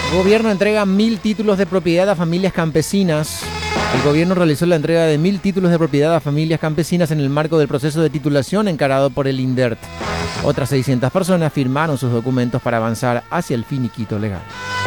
El gobierno entrega 1.000 títulos de propiedad a familias campesinas. El gobierno realizó la entrega de 1.000 títulos de propiedad a familias campesinas en el marco del proceso de titulación encarado por el INDERT. Otras 600 personas firmaron sus documentos para avanzar hacia el finiquito legal.